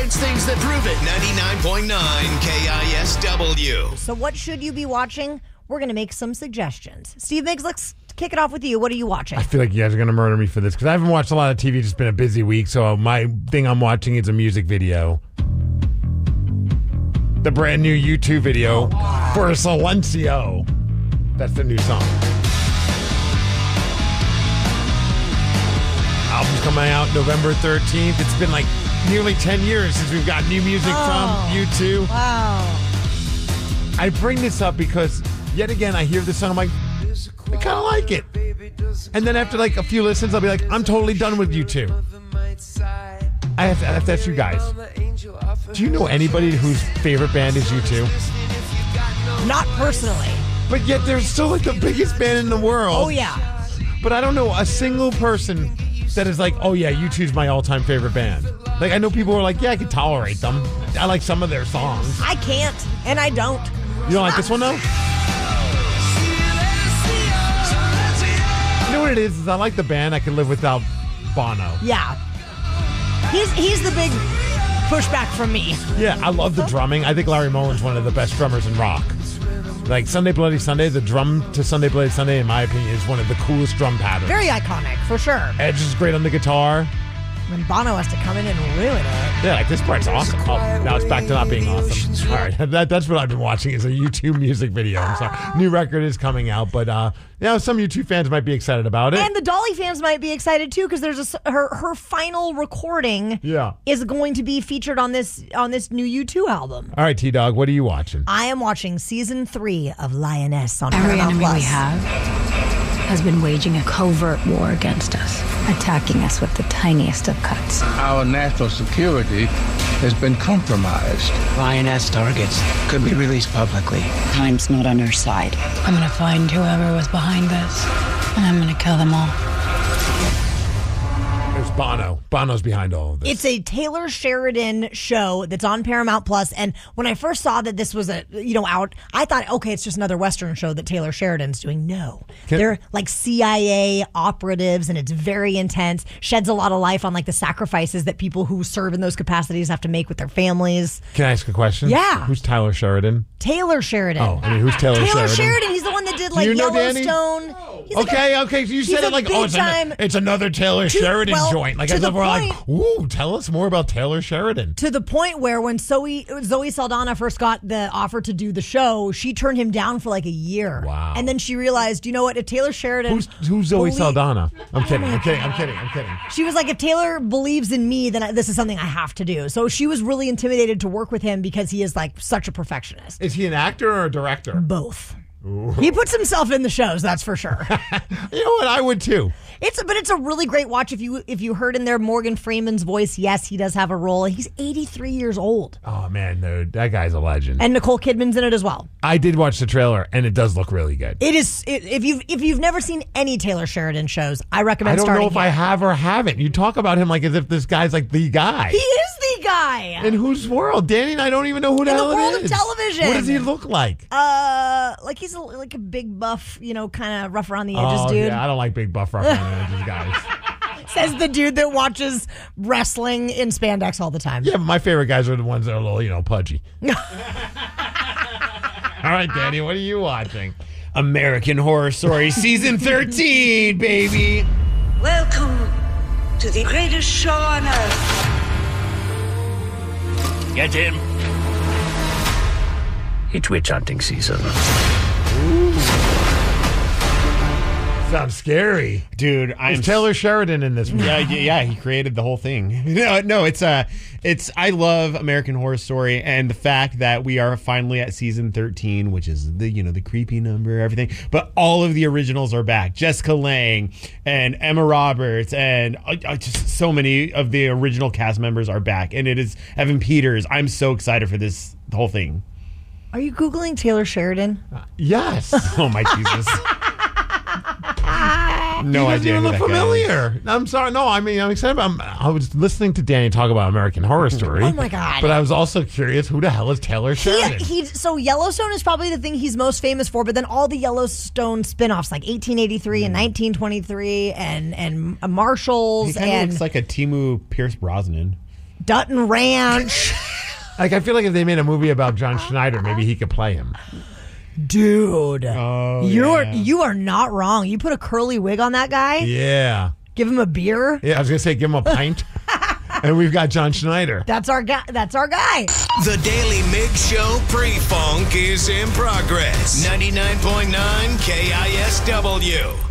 Science things that prove it. 99.9 KISW. So what should you be watching? We're going to make some suggestions. Steve Miggs, let's kick it off with you. What are you watching? I feel like you guys are going to murder me for this because I haven't watched a lot of TV. It's just been a busy week. So my thing I'm watching is a music video. The brand new U2 video for Silencio. That's the new song. Album's coming out November 13th. It's been like nearly 10 years since we've got new music from U2. Wow. I bring this up because yet again I hear this song. I'm like, I kind of like it. And then after like a few listens, I'll be like, I'm totally done with U2. I have to ask you guys, do you know anybody whose favorite band is U2? Not personally. But yet they're still like the biggest band in the world. Oh, yeah. But I don't know a single person that is like, oh yeah, U2's my all-time favorite band. Like I know people who are like, yeah, I can tolerate them. I like some of their songs. I can't, and I don't. You don't like this one though? You know what it is I like the band. I can live without Bono. Yeah. He's the big pushback from me. Yeah, I love the drumming. I think Larry Mullen's one of the best drummers in rock. Like Sunday Bloody Sunday, the drum to Sunday Bloody Sunday, in my opinion, is one of the coolest drum patterns. Very iconic, for sure. Edge is great on the guitar. When Bono has to come in and ruin it. Yeah, like this part's awesome. Oh, now it's back to not being awesome. All right, that's what I've been watching is a U2 music video. I'm sorry. New record is coming out, but some U2 fans might be excited about it. And the Dolly fans might be excited too because there's her final recording is going to be featured on this new U2 album. All right, T-Dog, what are you watching? I am watching season 3 of Lioness on Every Paramount+. enemy we have has been waging a covert war against us, attacking us with the tiniest of cuts. Our national security has been compromised. Lioness targets could be released publicly. Time's not on our side. I'm gonna find whoever was behind this, and I'm gonna kill them all. There's Bono. Bono's behind all of this. It's a Taylor Sheridan show that's on Paramount Plus. And when I first saw that this was out, I thought, okay, it's just another Western show that Taylor Sheridan's doing. No, they're like CIA operatives, and it's very intense. Sheds a lot of life on like the sacrifices that people who serve in those capacities have to make with their families. Can I ask a question? Yeah. Who's Tyler Sheridan? Taylor Sheridan. Oh, I mean, who's Taylor Sheridan? Taylor Sheridan. He's the one that did like Yellowstone. Okay. So you said it like, it's another Taylor Sheridan joint. Like I thought we're like, ooh, tell us more about Taylor Sheridan. To the point where when Zoe Saldana first got the offer to do the show, she turned him down for like a year. Wow. And then she realized, you know what? If Taylor Sheridan, who's Zoe Saldana? I'm kidding. She was like, if Taylor believes in me, then this is something I have to do. So she was really intimidated to work with him because he is like such a perfectionist. Is he an actor or a director? Both. Ooh. He puts himself in the shows, that's for sure. You know what? I would too. But it's a really great watch. If you heard in there Morgan Freeman's voice, yes, he does have a role. He's 83 years old. Oh man, that guy's a legend. And Nicole Kidman's in it as well. I did watch the trailer, and it does look really good. It is. If you've never seen any Taylor Sheridan shows, I recommend starting. I don't know if I have or haven't. You talk about him like as if this guy's like the guy. He is the guy. In whose world? Danny and I don't even know who the hell it is. In the world of television. What does he look like? Like he's like a big buff, kind of rough around the edges dude. Yeah, I don't like big buff rough around the edges guys. Says the dude that watches wrestling in spandex all the time. Yeah, but my favorite guys are the ones that are a little, pudgy. All right, Danny, what are you watching? American Horror Story Season 13, baby. Welcome to the greatest show on earth. Get him. It's witch hunting season. Ooh. Sounds scary, dude. Is Taylor Sheridan in this movie? Yeah, he created the whole thing. No, it's I love American Horror Story, and the fact that we are finally at season 13, which is the creepy number, everything. But all of the originals are back. Jessica Lange and Emma Roberts, and just so many of the original cast members are back, and it is Evan Peters. I'm so excited for the whole thing. Are you Googling Taylor Sheridan? Yes. Oh my Jesus. No idea. You look familiar. I'm sorry. No, I mean, I'm excited about. I was listening to Danny talk about American Horror Story. Oh my God! But I was also curious, who the hell is Taylor Sheridan? So Yellowstone is probably the thing he's most famous for. But then all the Yellowstone spinoffs, like 1883 and 1923, and Marshalls, he kind of looks like a Timu Pierce Brosnan. Dutton Ranch. Like, I feel like if they made a movie about John Schneider, maybe he could play him. Dude. Oh, You are not wrong. You put a curly wig on that guy, Yeah. give him a beer. Yeah, I was going to say, give him a pint. And we've got John Schneider. That's our guy. The Daily Mix Show pre-funk is in progress. 99.9 KISW.